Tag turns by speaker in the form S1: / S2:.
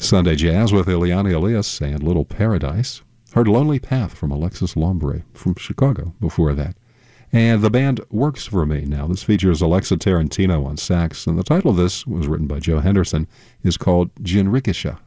S1: Sunday Jazz with Eliane Elias and Little Paradise. Heard Lonely Path from Alexis Lombre from Chicago before that. And the band Works For Me. Now, this features Alexa Tarantino on sax, and the title of this was written by Joe Henderson, is called Jinrikisha.